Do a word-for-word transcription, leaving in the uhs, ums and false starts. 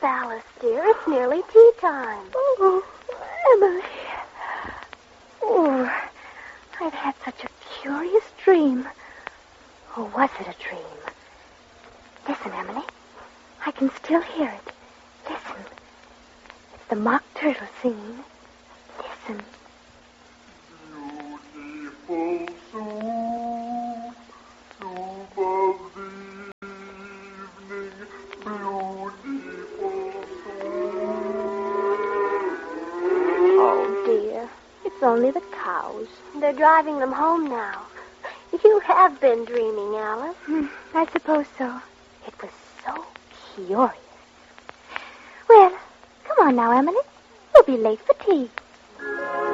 Alice, dear. It's nearly tea time. Oh, Emily. Oh, I've had such a curious dream. Or was it a dream? Listen, Emily. I can still hear it. Listen. It's the mock turtle singing. Listen. Beautiful soup, soup of the evening, beautiful soup. Oh, dear. It's only the cows. They're driving them home now. You have been dreaming, Alice. Hmm, I suppose so. It was so curious. Well, come on now, Emily. We'll be late for tea.